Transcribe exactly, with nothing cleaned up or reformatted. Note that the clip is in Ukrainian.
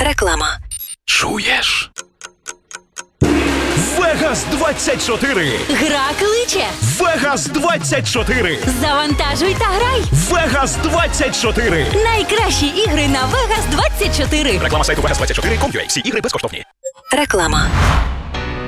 Реклама. Чуєш? Вегас двадцять чотири. Гра кличе. Вегас двадцять чотири. Завантажуй та грай. Вегас двадцять чотири. Найкращі ігри на Вегас двадцять чотири. Реклама сайту вегас двадцять чотири крапка ком крапка ю а. Всі ігри безкоштовні. Реклама.